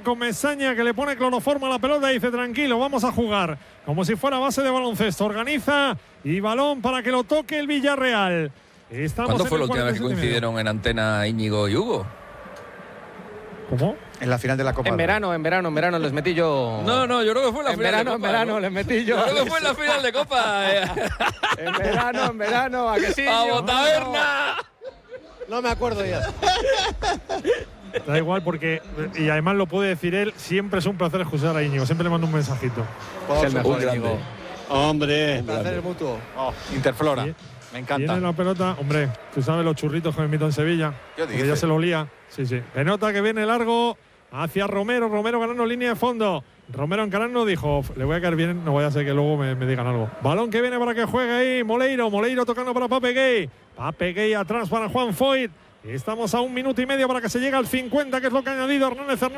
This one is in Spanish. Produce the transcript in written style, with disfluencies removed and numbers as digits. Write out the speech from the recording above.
Comesaña, que le pone cloroformo a la pelota y dice: tranquilo, vamos a jugar. Como si fuera base de baloncesto. Organiza y balón para que lo toque el Villarreal. ¿Cuándo fue la última vez que coincidieron en antena Íñigo y Hugo? ¿Cómo? En la final de la Copa. En verano les metí yo. No, yo creo que fue en la final de Copa. En verano les metí yo. Yo creo que fue en la final de Copa. En verano, ¿a que sí? ¡Vamos, taberna! No me acuerdo ya. Da igual porque, y además lo puede decir él, siempre es un placer escuchar a Íñigo. Siempre le mando un mensajito. Es el mejor, Íñigo. Hombre, un placer mutuo. Interflora. Sí. Me encanta. Tiene la pelota, hombre, tú sabes los churritos que me invito en Sevilla. Que ya se lo olía. Sí. Pelota que viene largo hacia Romero. Romero ganando línea de fondo. Romero encarando, dijo: le voy a caer bien, no vaya a ser que luego me digan algo. Balón que viene para que juegue ahí Moleiro tocando para Pape Gay atrás para Juan Foyt. Estamos a 1 minuto y medio para que se llegue al 50, que es lo que ha añadido Hernández